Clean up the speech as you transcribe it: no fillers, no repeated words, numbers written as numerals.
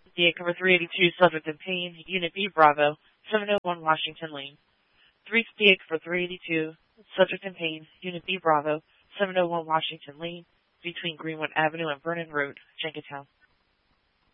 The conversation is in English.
vehicle number 382, subject in pain, Unit B, Bravo, 701 Washington Lane. 3 vehicle for 382, subject in pain, Unit B, Bravo, 701 Washington Lane, between Greenwood Avenue and Vernon Road, Jenkintown.